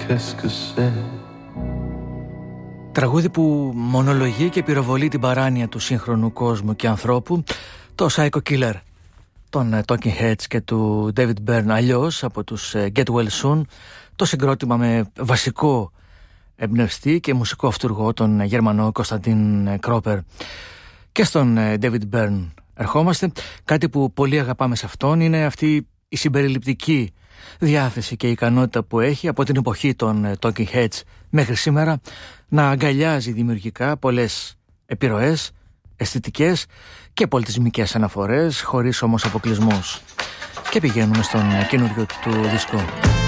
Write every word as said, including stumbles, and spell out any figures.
qu'est-ce que c'est. Τραγούδι που μονολογεί και πυροβολεί την παράνοια του σύγχρονου κόσμου και ανθρώπου, το Psycho Killer των Talking Heads και του David Byrne, αλλιώς από τους Get Well Soon, το συγκρότημα με βασικό εμπνευστή και μουσικό αυτούργο τον Γερμανό Κωνσταντίν Κρόπερ. Και στον David Byrne ερχόμαστε. Κάτι που πολύ αγαπάμε σε αυτόν είναι αυτή η συμπεριληπτική διάθεση και η ικανότητα που έχει από την εποχή των Talking Heads μέχρι σήμερα να αγκαλιάζει δημιουργικά πολλές επιρροές, αισθητικές και πολιτισμικές αναφορές, χωρίς όμως αποκλεισμούς. Και πηγαίνουμε στον καινούριο του δίσκο.